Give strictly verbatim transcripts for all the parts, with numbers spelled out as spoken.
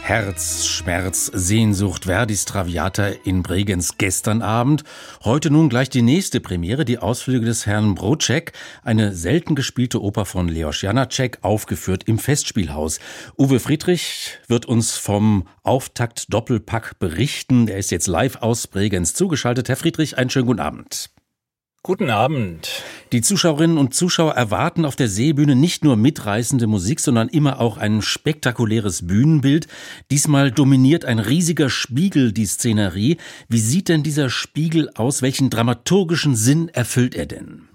Herz, Schmerz, Sehnsucht, Verdis Traviata in Bregenz gestern Abend. Heute nun gleich die nächste Premiere, die Ausflüge des Herrn Broček, eine selten gespielte Oper von Leos Janáček, aufgeführt im Festspielhaus. Uwe Friedrich wird uns vom Auftakt-Doppelpack berichten. Er ist jetzt live aus Bregenz zugeschaltet. Herr Friedrich, einen schönen guten Abend. Guten Abend. Die Zuschauerinnen und Zuschauer erwarten auf der Seebühne nicht nur mitreißende Musik, sondern immer auch ein spektakuläres Bühnenbild. Diesmal dominiert ein riesiger Spiegel die Szenerie. Wie sieht denn dieser Spiegel aus? Welchen dramaturgischen Sinn erfüllt er denn?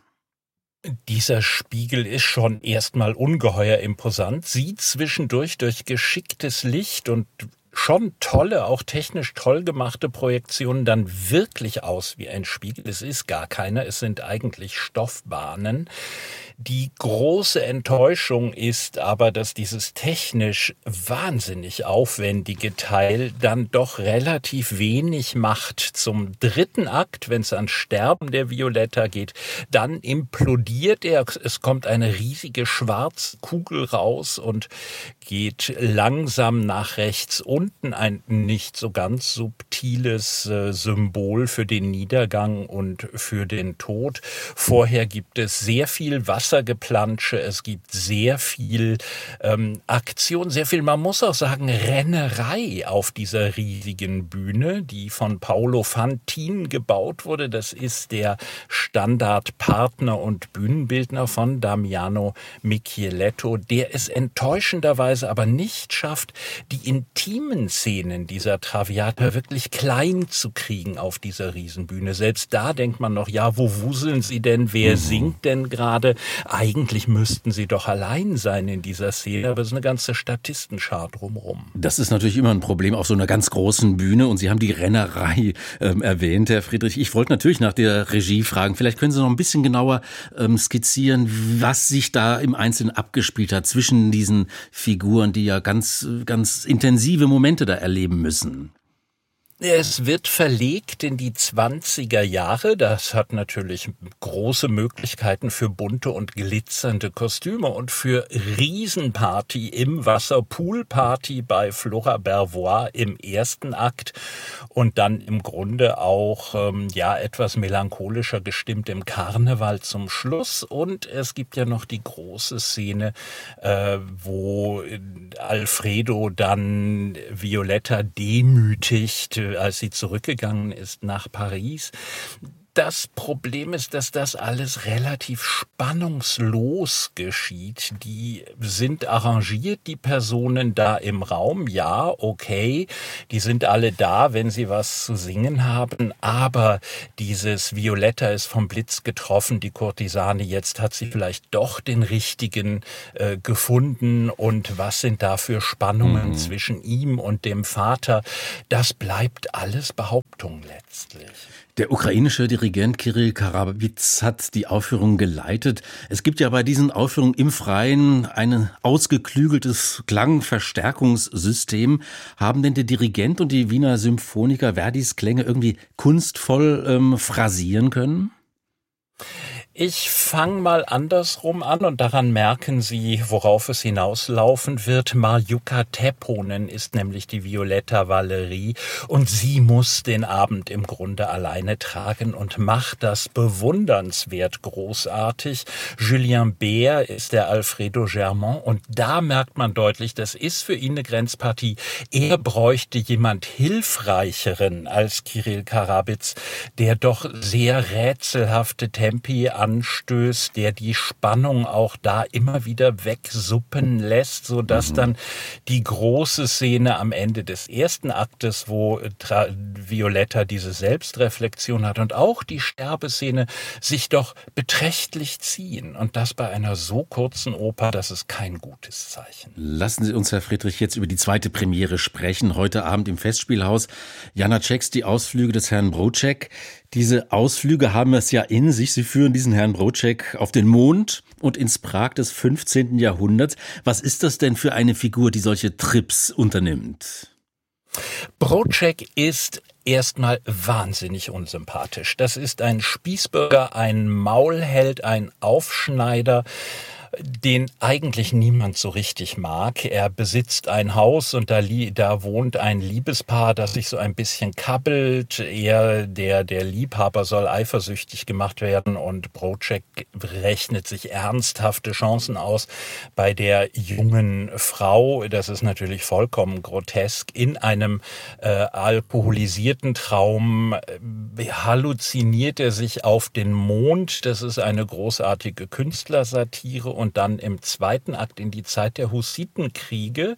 Dieser Spiegel ist schon erstmal ungeheuer imposant, sieht zwischendurch durch geschicktes Licht und schon tolle, auch technisch toll gemachte Projektionen dann wirklich aus wie ein Spiegel. Es ist gar keiner, es sind eigentlich Stoffbahnen. Die große Enttäuschung ist aber, dass dieses technisch wahnsinnig aufwendige Teil dann doch relativ wenig macht. Zum dritten Akt, wenn es ans Sterben der Violetta geht, dann implodiert er. Es kommt eine riesige schwarze Kugel raus und geht langsam nach rechts unten. Ein nicht so ganz subtiles äh, Symbol für den Niedergang und für den Tod. Vorher gibt es sehr viel Wassergeplansche, es gibt sehr viel ähm, Aktion, sehr viel, man muss auch sagen, Rennerei auf dieser riesigen Bühne, die von Paolo Fantin gebaut wurde. Das ist der Standardpartner und Bühnenbildner von Damiano Micheletto, der es enttäuschenderweise aber nicht schafft, die intimen Szenen dieser Traviata wirklich klein zu kriegen auf dieser Riesenbühne. Selbst da denkt man noch, ja, wo wuseln sie denn? Wer singt denn gerade? Eigentlich müssten sie doch allein sein in dieser Szene, aber es ist eine ganze Statistenschar drumherum. Das ist natürlich immer ein Problem auf so einer ganz großen Bühne und Sie haben die Rennerei ähm, erwähnt, Herr Friedrich. Ich wollte natürlich nach der Regie fragen. Vielleicht können Sie noch ein bisschen genauer ähm, skizzieren, was sich da im Einzelnen abgespielt hat zwischen diesen Figuren, die ja ganz, ganz intensive Momente da erleben müssen. Es wird verlegt in die zwanziger Jahre. Das hat natürlich große Möglichkeiten für bunte und glitzernde Kostüme und für Riesenparty im Wasser, Poolparty bei Flora Bervois im ersten Akt und dann im Grunde auch ähm, ja etwas melancholischer gestimmt im Karneval zum Schluss. Und es gibt ja noch die große Szene, äh, wo Alfredo dann Violetta demütigt, als sie zurückgegangen ist nach Paris. Das Problem ist, dass das alles relativ spannungslos geschieht. Die sind arrangiert, die Personen da im Raum. Ja, okay, die sind alle da, wenn sie was zu singen haben. Aber dieses Violetta ist vom Blitz getroffen, die Kurtisane, jetzt hat sie vielleicht doch den richtigen äh, gefunden. Und was sind da für Spannungen mhm. zwischen ihm und dem Vater? Das bleibt alles Behauptung letztlich. Der ukrainische Dirigent Kirill Karabits hat die Aufführung geleitet. Es gibt ja bei diesen Aufführungen im Freien ein ausgeklügeltes Klangverstärkungssystem. Haben denn der Dirigent und die Wiener Symphoniker Verdis Klänge irgendwie kunstvoll ähm, phrasieren können? Ich fange mal andersrum an und daran merken Sie, worauf es hinauslaufen wird. Marjuka Tepponen ist nämlich die Violetta Valerie und sie muss den Abend im Grunde alleine tragen und macht das bewundernswert großartig. Julien Bert ist der Alfredo Germont und da merkt man deutlich, das ist für ihn eine Grenzpartie. Er bräuchte jemand Hilfreicheren als Kirill Karabits, der doch sehr rätselhafte Tempi anstößt, der die Spannung auch da immer wieder wegsuppen lässt, sodass mhm. dann die große Szene am Ende des ersten Aktes, wo Tra- Violetta diese Selbstreflexion hat und auch die Sterbeszene sich doch beträchtlich ziehen. Und das bei einer so kurzen Oper, das ist kein gutes Zeichen. Lassen Sie uns, Herr Friedrich, jetzt über die zweite Premiere sprechen. Heute Abend im Festspielhaus Janáčeks Die Ausflüge des Herrn Broček. Diese Ausflüge haben es ja in sich. Sie führen diesen Herrn Broček auf den Mond und ins Prag des fünfzehnten Jahrhunderts. Was ist das denn für eine Figur, die solche Trips unternimmt? Broček ist erstmal wahnsinnig unsympathisch. Das ist ein Spießbürger, ein Maulheld, ein Aufschneider. den eigentlich niemand so richtig mag. Er besitzt ein Haus und da, li- da wohnt ein Liebespaar, das sich so ein bisschen kabbelt. Er, der, der Liebhaber soll eifersüchtig gemacht werden und Broček rechnet sich ernsthafte Chancen aus bei der jungen Frau. Das ist natürlich vollkommen grotesk. In einem äh, alkoholisierten Traum äh, halluziniert er sich auf den Mond. Das ist eine großartige Künstlersatire. Und dann im zweiten Akt in die Zeit der Hussitenkriege.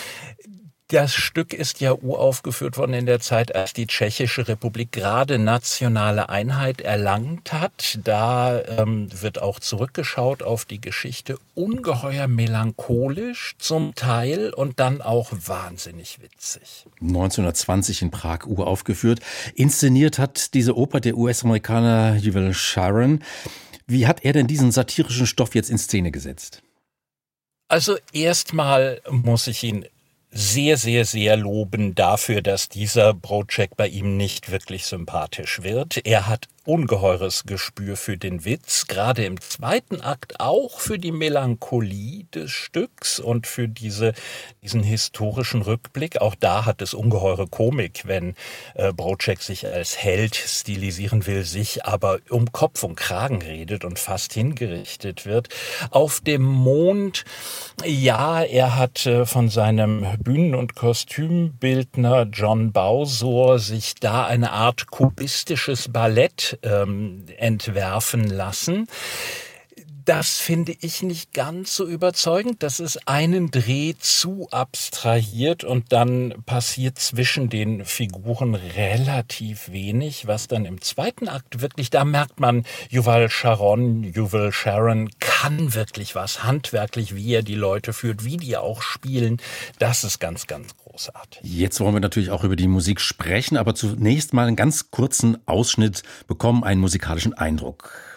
Das Stück ist ja uraufgeführt worden in der Zeit, als die Tschechische Republik gerade nationale Einheit erlangt hat. Da ähm, wird auch zurückgeschaut auf die Geschichte, ungeheuer melancholisch zum Teil und dann auch wahnsinnig witzig. neunzehnhundertzwanzig in Prag uraufgeführt. Inszeniert hat diese Oper der U S-Amerikaner Yuval Sharon. Wie hat er denn diesen satirischen Stoff jetzt in Szene gesetzt? Also erstmal muss ich ihn sehr, sehr, sehr loben dafür, dass dieser Broček bei ihm nicht wirklich sympathisch wird. Er hat ungeheures Gespür für den Witz, gerade im zweiten Akt auch für die Melancholie des Stücks und für diese, diesen historischen Rückblick. Auch da hat es ungeheure Komik, wenn äh, Broček sich als Held stilisieren will, sich aber um Kopf und Kragen redet und fast hingerichtet wird. Auf dem Mond, ja, er hat äh, von seinem Bühnen- und Kostümbildner John Bausor sich da eine Art kubistisches Ballett ähm, entwerfen lassen. Das finde ich nicht ganz so überzeugend. Das ist einen Dreh zu abstrahiert und dann passiert zwischen den Figuren relativ wenig, was dann im zweiten Akt wirklich, da merkt man, Yuval Sharon, Yuval Sharon kann wirklich was, handwerklich, wie er die Leute führt, wie die auch spielen. Das ist ganz, ganz großartig. Jetzt wollen wir natürlich auch über die Musik sprechen, aber zunächst mal einen ganz kurzen Ausschnitt bekommen, einen musikalischen Eindruck.